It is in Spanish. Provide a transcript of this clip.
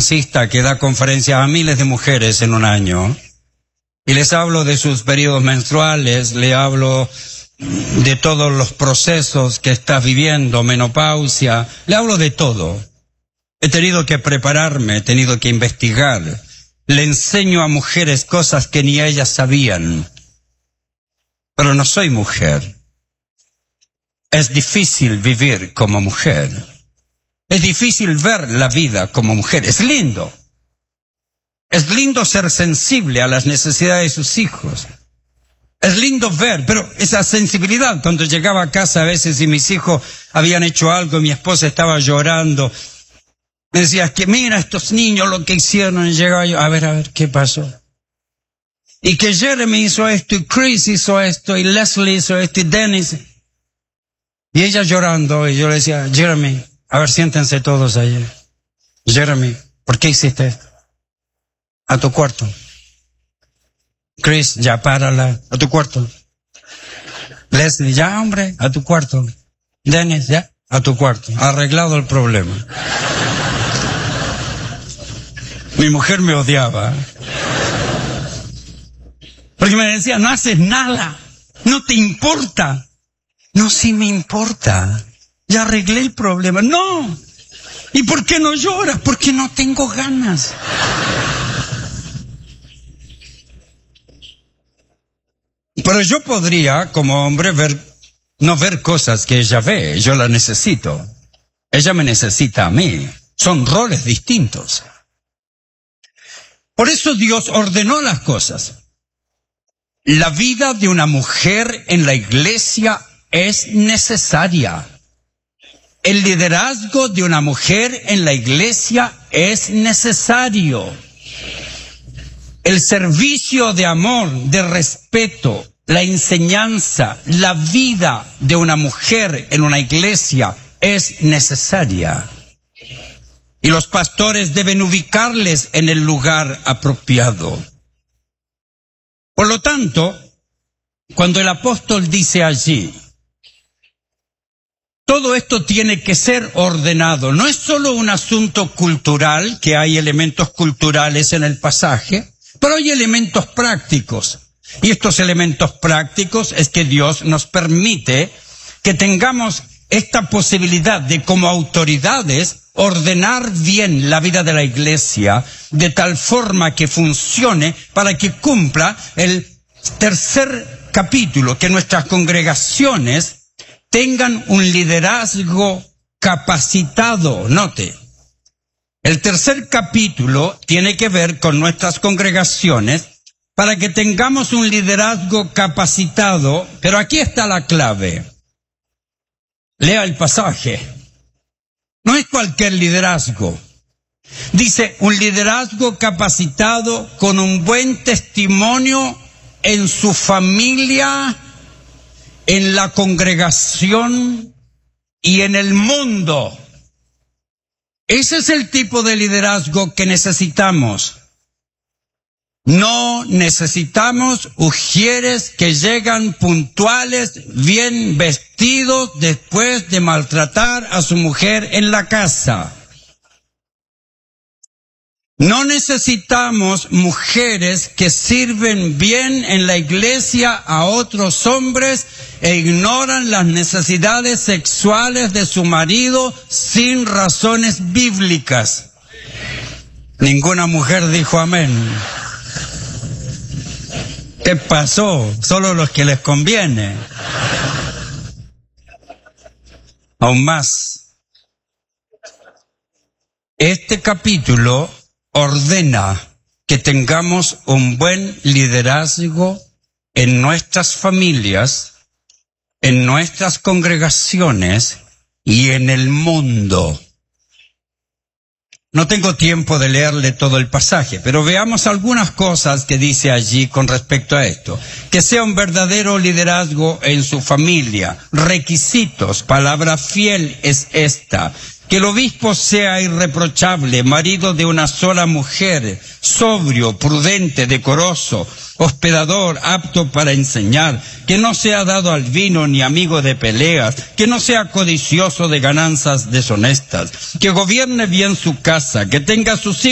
conferencista que da conferencias a miles de mujeres en un año. Y les hablo de sus periodos menstruales, le hablo de todos los procesos que estás viviendo, menopausia, le hablo de todo. He tenido que prepararme, he tenido que investigar. Le enseño a mujeres cosas que ni ellas sabían. Pero no soy mujer. Es difícil vivir como mujer. Es difícil ver la vida como mujer. Es lindo. Es lindo ser sensible a las necesidades de sus hijos. Es lindo ver, pero esa sensibilidad, cuando llegaba a casa a veces y mis hijos habían hecho algo, mi esposa estaba llorando, me decía que mira estos niños lo que hicieron, y llegaba yo, a ver, ¿qué pasó? Y que Jeremy hizo esto, y Chris hizo esto, y Leslie hizo esto, y Dennis. Y ella llorando, y yo le decía, Jeremy, a ver, siéntense todos allí. Jeremy, ¿por qué hiciste esto? A tu cuarto. Chris, ya párala, a tu cuarto. Leslie, ya hombre, a tu cuarto. Dennis, ya, a tu cuarto. Arreglado el problema. Mi mujer me odiaba. Porque me decía, no haces nada, no te importa. No, sí me importa. Ya arreglé el problema. No. ¿Y por qué no lloras? Porque no tengo ganas. Pero yo podría, como hombre, no ver cosas que ella ve. Yo la necesito. Ella me necesita a mí. Son roles distintos. Por eso Dios ordenó las cosas. La vida de una mujer en la iglesia es necesaria. El liderazgo de una mujer en la iglesia es necesario. El servicio de amor, de respeto, la enseñanza, la vida de una mujer en una iglesia es necesaria. Y los pastores deben ubicarles en el lugar apropiado. Por lo tanto, cuando el apóstol dice allí, todo esto tiene que ser ordenado. No es solo un asunto cultural, que hay elementos culturales en el pasaje, pero hay elementos prácticos. Y estos elementos prácticos es que Dios nos permite que tengamos esta posibilidad de, como autoridades, ordenar bien la vida de la iglesia de tal forma que funcione para que cumpla el tercer capítulo, que nuestras congregaciones tengan un liderazgo capacitado. Note, el tercer capítulo tiene que ver con nuestras congregaciones para que tengamos un liderazgo capacitado, pero aquí está la clave. Lea el pasaje. No es cualquier liderazgo. Dice, un liderazgo capacitado con un buen testimonio en su familia, en la congregación y en el mundo. Ese es el tipo de liderazgo que necesitamos. No necesitamos ujieres que llegan puntuales, bien vestidos, después de maltratar a su mujer en la casa. No necesitamos mujeres que sirven bien en la iglesia a otros hombres e ignoran las necesidades sexuales de su marido sin razones bíblicas. Ninguna mujer dijo amén. ¿Qué pasó? Solo los que les conviene. Aún más. Este capítulo ordena que tengamos un buen liderazgo en nuestras familias, en nuestras congregaciones y en el mundo. No tengo tiempo de leerle todo el pasaje, pero veamos algunas cosas que dice allí con respecto a esto. Que sea un verdadero liderazgo en su familia. Requisitos, palabra fiel es esta. Que el obispo sea irreprochable, marido de una sola mujer, sobrio, prudente, decoroso, hospedador, apto para enseñar, que no sea dado al vino ni amigo de peleas, que no sea codicioso de ganancias deshonestas, que gobierne bien su casa, que tenga sus hijos